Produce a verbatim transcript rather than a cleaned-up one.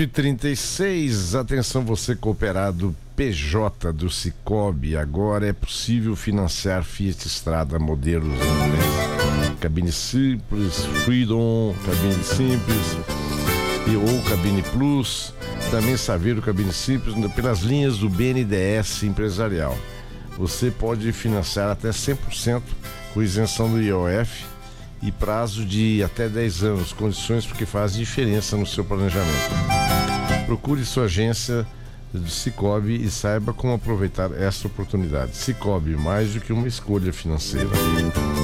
oito e trinta e seis, atenção você cooperado P J do Sicoob, agora é possível financiar Fiat Strada modelos em inglês, cabine simples, Freedom, cabine simples e ou cabine Plus, também Saveiro cabine simples, pelas linhas do B N D E S empresarial. Você pode financiar até cem por cento com isenção do I O F e prazo de até dez anos, condições porque faz diferença no seu planejamento. Procure sua agência do Sicoob e saiba como aproveitar esta oportunidade. Sicoob, mais do que uma escolha financeira.